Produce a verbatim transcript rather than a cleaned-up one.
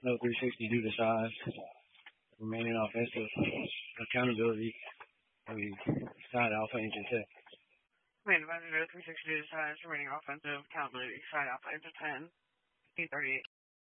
No three sixty due to size. Remaining offensive accountability. I mean, side alpha engine tech. Main advisor three sixty due to size. Remaining offensive accountability. Side alpha engine ten. P thirty-eight.